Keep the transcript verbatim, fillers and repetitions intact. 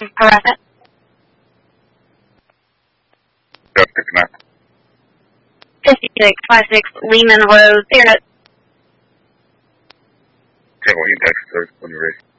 harassment. Just picking up. fifty-six fifty-six Lehman Road, Internet. Okay, well, you can text her when you're ready.